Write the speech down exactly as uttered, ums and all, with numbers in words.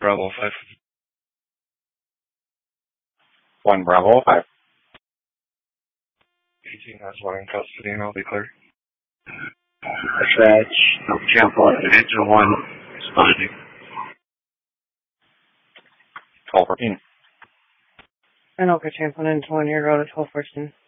Bravo five. One Bravo five. eighteen has one in custody and I'll be clear. Dispatch, Channel Engine one, responding. twelve fourteen. And okay, Champlain and twenty, road at twelve fourteen.